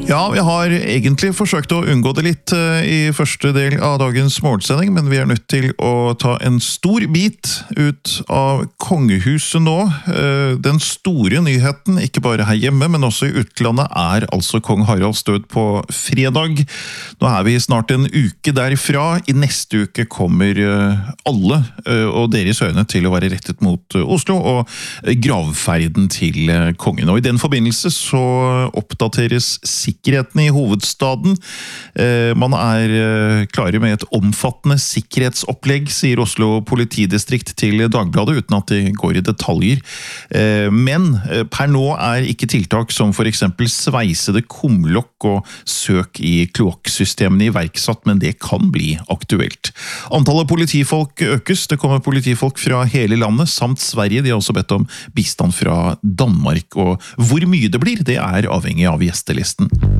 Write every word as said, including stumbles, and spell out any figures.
Ja, vi har egentlig forsøkt å unngå det litt i første del av dagens morgensending, men vi er nødt til å ta en stor bit ut av kongehuset nå. Den store nyheten, ikke bare her hjemme, men også i utlandet, er altså kong Haralds død på fredag. Nå er vi snart en uke derfra. I neste uke kommer alle og deres øyne til å være rettet mot Oslo og gravferden til kongen. Og i den forbindelse så oppdateres sikkerheten i hovedstaden. Man er klare med et omfattende sikkerhetsopplegg, sier Oslo politidistrikt til Dagbladet, uten at de går i detaljer. Men per nå er ikke tiltak som for eksempel sveisede kumlokk og søk i kloakksystemene iverksatt, men det kan bli aktuelt. Antallet politifolk økes, det kommer politifolk fra hele landet, samt Sverige. De har også bedt om bistand fra Danmark, og hvor mye det blir, det er avhengig av gjestelisten.